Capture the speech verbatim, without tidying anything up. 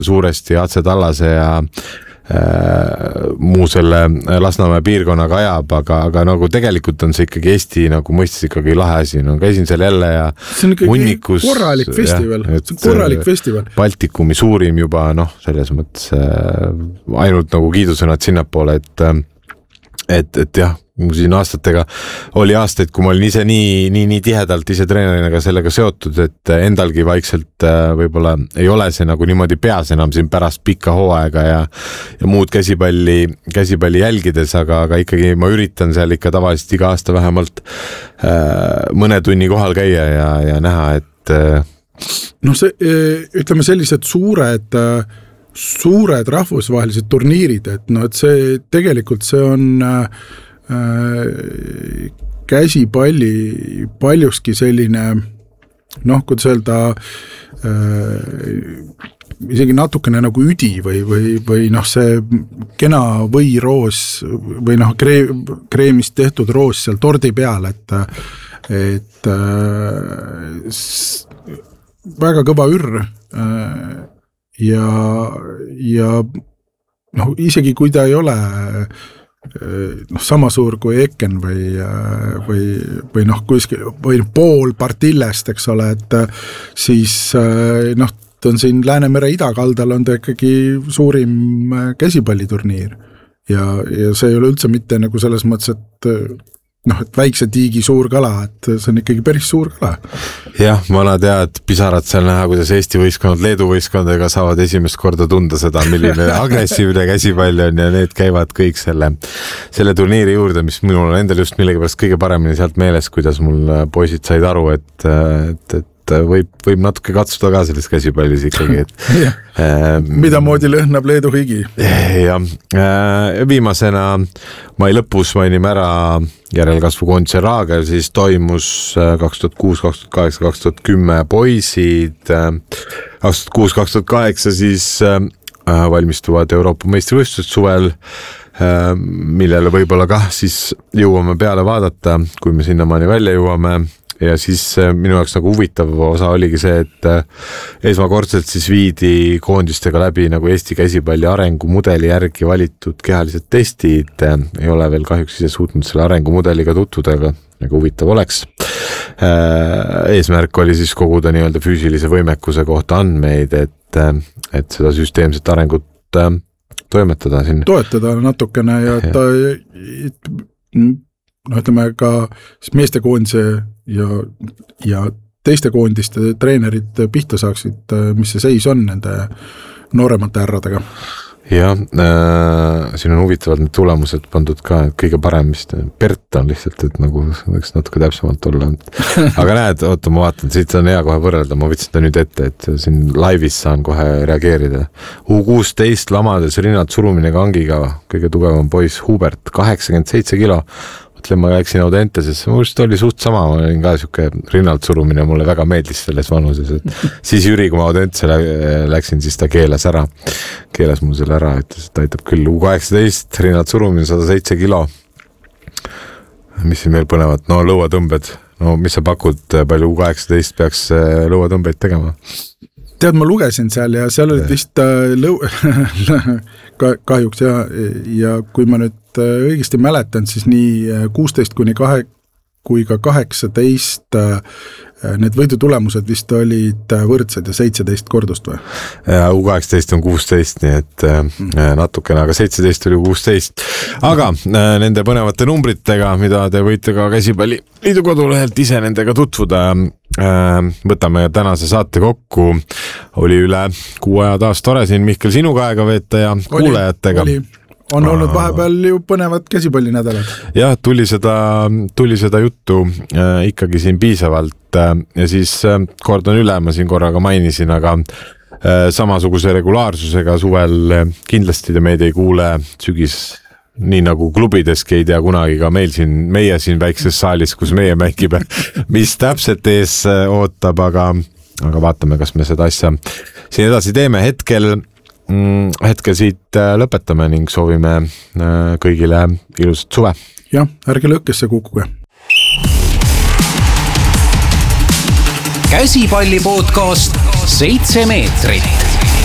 suuresti Atse Tallase ja muu selle Lasnamäe piirkonnaga ajab, aga, aga nagu tegelikult on see ikkagi Eesti nagu mõistes ikkagi lahe asi. No käisin seal jälle ja see on ikkagi Munnikus, korralik festival. Ja, see on korralik festival. Baltikumi suurim juba, noh, selles mõttes ainult nagu kiidusõnad sinnapoole, et, et, et jah, siin aastatega oli aastaid, kui ma olin ise nii, nii, nii tihedalt ise treenerina sellega seotud, et endalgi vaikselt võib-olla ei ole see nagu niimoodi peas enam siin pärast pikka hooaega ja, ja muud käsipalli, käsipalli jälgides, aga, aga ikkagi ma üritan seal ikka tavaliselt iga aasta vähemalt äh, mõne tunni kohal käia ja, ja näha, et äh... noh, see, ütleme sellised suured suured rahvusvahelised turniirid, et no, et see tegelikult see on äh, käsipalli paljuski selline noh, kuidas öelda äh, isegi natukene nagu üdi või, või, või noh, see kena võiroos või noh, kreem, kreemist tehtud roos seal tordi peal, et et äh, väga kõva ürr äh, ja ja noh, isegi kui ta ei ole noh, sama suur kui Eken või, või, või noh, kuskil, või pool partillest, eks ole, et siis noh, ta on siin Läänemere idakaldal on ta ikkagi suurim käsipalliturniir ja, ja see ei ole üldse mitte nagu selles mõttes, et noh, et väikse tiigi suur kala, et see on ikkagi päris suur kala. Jah, vanad head pisarad seal näha, kuidas Eesti võistkond, Leedu võistkondadega saavad esimest korda tunda seda, milline agressiivne käsipall on ja need käivad kõik selle, selle turniiri juurde, mis minul on endal just millegipärast kõige paremini sealt meeles, kuidas mul poisid said aru, et, et, et võib, võib natuke katsuda ka selles käsipallis ikkagi. Et, äh, mida moodi lõhnab Leedu higi? Jah, äh, viimasena mai lõpus mainime ära järelkasvukoondise Raagel, siis toimus kaks tuhat kuus, kaks tuhat kaheksa, kaks tuhat kümme poisid, kaks tuhat kuus, kaks tuhat kaheksa siis äh, valmistuvad Euroopa meistrivõistlused suvel, äh, millele võib-olla kah siis jõuame peale vaadata, kui me sinnamaani välja jõuame. Ja siis minu jaoks nagu huvitav osa oligi see, et esmakordselt siis viidi koondistega läbi nagu Eesti käsipalli arengumudeli järgi valitud kehalised testid. Ei ole veel kahjuks ise suutnud selle arengumudeliga tutvuda, aga nagu huvitav oleks. Eesmärk oli siis koguda nii-öelda füüsilise võimekuse kohta andmeid, et, et seda süsteemset arengut toimetada siin. Toetada natukene ja ta, no ütleme ka meestekoondise ja, ja teiste koondiste treenerid pihta saaksid, mis see seis on nende nooremate härradega. Jah, äh, siin on huvitavalt need tulemused pandud ka, kõige parem vist Bert on lihtsalt, et nagu võiks natuke täpsemalt olla. Aga näed, oota, ma vaatan, siit on hea kohe võrrelda, ma võtsin ta nüüd ette, et siin laivis saan kohe reageerida. U kuusteist lamades rinnad surumine kangiga, kõige tugevam poiss Hubert, kaheksakümmend seitse kilo. Mõtlen, ma läksin Audentesesse, ma just oli suht sama, ma olin ka siuke rinnalt surumine, mulle väga meeldis selles vanuses, et siis Jüri, kui ma Audentesse läksin, siis ta keelas ära, keelas mul selle ära, ütles, et aitab küll U kaheksateist, rinnalt surumine sada seitse kilo. Mis siin veel põnevad? No lõuatõmbed, no mis sa pakud, palju U kaheksateist peaks lõuatõmbeid tegema? Tead, ma lugesin seal ja seal olid vist lõu... kahjuks ja, ja kui ma nüüd õigesti mäletan, siis nii kuusteist kuni kahe kui ka kaheksateist need võidutulemused vist olid võrdsed ja seitseteist kordust või? U kaheksateist on kuusteist, nii et natukene, aga seitseteist oli kuusteist. Aga nende põnevate numbritega, mida te võite ka käsipalli liidu kodulehelt ise nendega tutvuda, võtame tänase saate kokku. Oli üle kuu aja taas tore siin Mihkel sinuga aega veeta ja oli, kuulajatega. Oli. On olnud vahepeal ju põnevad käsipallinädalad. Jah, tuli seda, tuli seda juttu äh, ikkagi siin piisavalt äh, ja siis äh, kordan üle, ma siin korraga mainisin, aga äh, samasuguse regulaarsusega suvel äh, kindlasti te meid ei kuule sügis, nii nagu klubideski ei tea kunagi ka meil siin, meie siin väikses saalis, kus meie mängime, mis täpselt ees äh, ootab, aga, aga vaatame, kas me seda asja siin edasi teeme. Hetkel hetkel siit lõpetame ning soovime kõigile ilusat suve. Jah, ärge lõkkesse kukkuge. Käsipalli podcast seitse meetrit.